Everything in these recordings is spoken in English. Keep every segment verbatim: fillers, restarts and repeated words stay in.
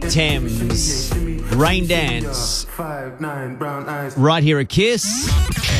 Thames, Rain Dance, right here at Kiss.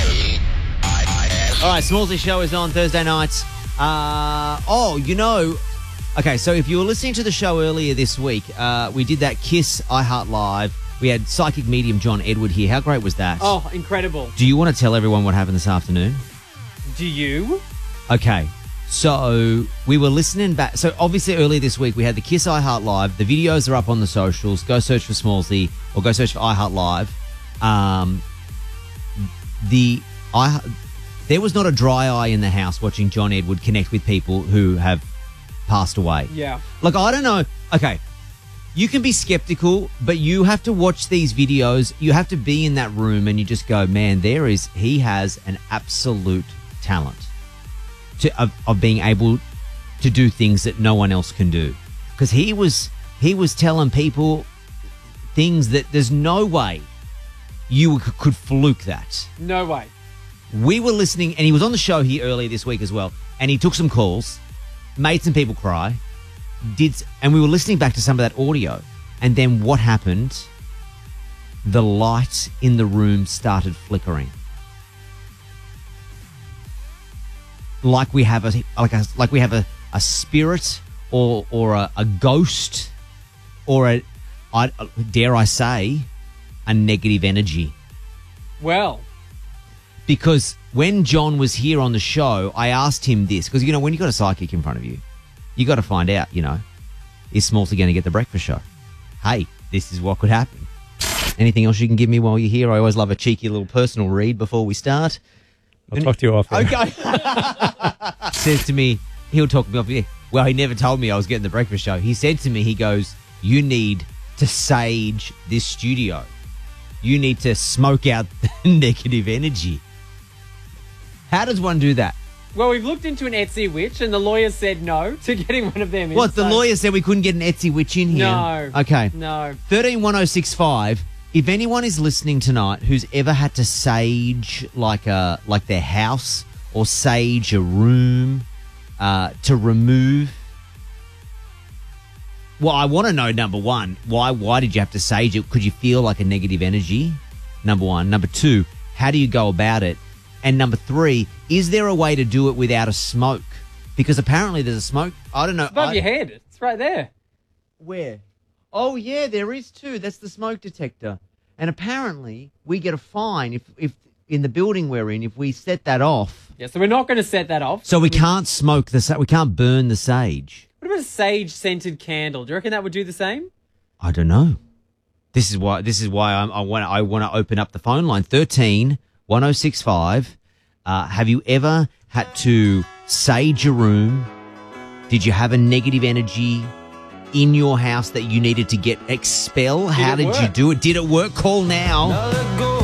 All right, Smallsy Show is on Thursday nights. Uh, oh, you know, okay, so if you were listening to the show earlier this week, uh, we did that Kiss iHeart Live. We had psychic medium John Edward here. How great was that? Oh, incredible. Do you want to tell everyone what happened this afternoon? Do you? Okay, so we were listening back. So obviously earlier this week we had the Kiss iHeart Live. The videos are up on the socials. Go search for Smallsy or go search for iHeart Live. Um, the I there was not a dry eye in the house watching John Edward connect with people who have passed away. Yeah. Like, I don't know. Okay, you can be skeptical, but you have to watch these videos. You have to be in that room and you just go, man, there is, he has an absolute talent to, of, of being able to do things that no one else can do. Because he was, he was telling people things that there's no way you could, could fluke that. No way. We were listening, and he was on the show here earlier this week as well, and he took some calls, made some people cry, did, and we were listening back to some of that audio, and then what happened? The light in the room started flickering. Like we have a like a like we have a, a spirit or or a, a ghost or a I dare I say a negative energy. Well, because when John was here on the show, I asked him this because you know when you got a psychic in front of you, you got to find out. You know, is Smallsy going to get the breakfast show? Hey, this is what could happen. Anything else you can give me while you're here? I always love a cheeky little personal read before we start. I'll talk to you off. Okay. Says to me, he'll talk me off. Well, he never told me I was getting the breakfast show. He said to me, he goes, you need to sage this studio. You need to smoke out the negative energy. How does one do that? Well, we've looked into an Etsy witch and the lawyer said no to getting one of them in. What, the so- lawyer said we couldn't get an Etsy witch in here? No. Okay. No. thirteen one oh six five. If anyone is listening tonight who's ever had to sage like a like their house or sage a room uh, to remove, well, I want to know, number one, why why did you have to sage it? Could you feel like a negative energy? Number one. Number two, how do you go about it? And number three, is there a way to do it without a smoke? Because apparently there's a smoke. I don't know. Above I, your head. It's right there. Where? Oh, yeah, there is too. That's the smoke detector. And apparently we get a fine if, if in the building we're in, if we set that off. Yeah, so we're not going to set that off. So we can't smoke the sa- we can't burn the sage. What about a sage-scented candle? Do you reckon that would do the same? I don't know. This is why this is why I'm, I want I want to open up the phone line thirteen one oh six five. Uh, have you ever had to sage a room? Did you have a negative energy in your house that you needed to get expel? Did How it did work? you do it? Did it work? Call now.